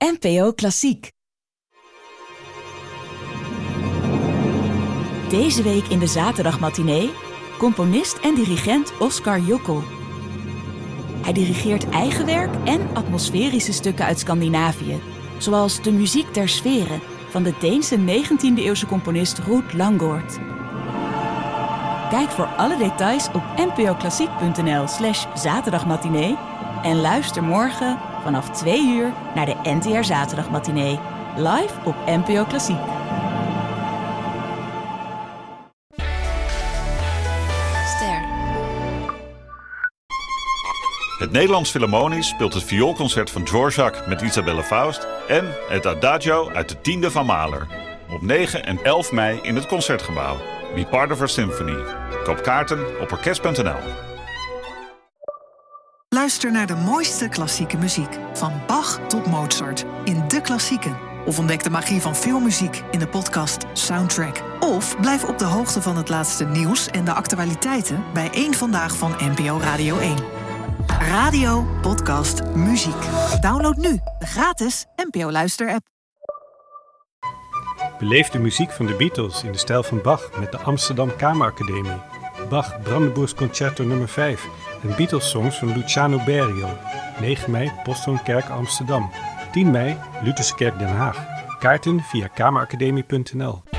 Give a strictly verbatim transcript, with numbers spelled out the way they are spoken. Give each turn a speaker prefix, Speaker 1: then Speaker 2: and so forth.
Speaker 1: N P O Klassiek. Deze week in de zaterdagmatinee componist en dirigent Oskar Jokl. Hij dirigeert eigen werk en atmosferische stukken uit Scandinavië, zoals de muziek der sferen van de Deense negentiende-eeuwse componist Ruud Langgaard. Kijk voor alle details op npoklassiek.nl slash zaterdagmatinee en luister morgen vanaf twee uur naar de N T R Zaterdagmatinee, live op N P O Klassiek.
Speaker 2: Ster.
Speaker 3: Het Nederlands Philharmonisch speelt het vioolconcert van Dvorak met Isabelle Faust en het Adagio uit de tiende van Mahler. Op negen en elf mei in het Concertgebouw. Be part of our symphony. Koop kaarten op orkest punt n l.
Speaker 4: Luister naar de mooiste klassieke muziek. Van Bach tot Mozart. In De Klassieken. Of ontdek de magie van filmmuziek in de podcast Soundtrack. Of blijf op de hoogte van het laatste nieuws en de actualiteiten bij één Vandaag van N P O Radio één. Radio, podcast, muziek. Download nu de gratis N P O Luister-app.
Speaker 5: Beleef de muziek van de Beatles in de stijl van Bach met de Amsterdam Kameracademie. Bach Brandenburgs Concerto nummer vijf en Beatles-songs van Luciano Berio. negen mei, Posthoonkerk Amsterdam. tien mei, Lutherse Kerk Den Haag. Kaarten via kameracademie punt n l.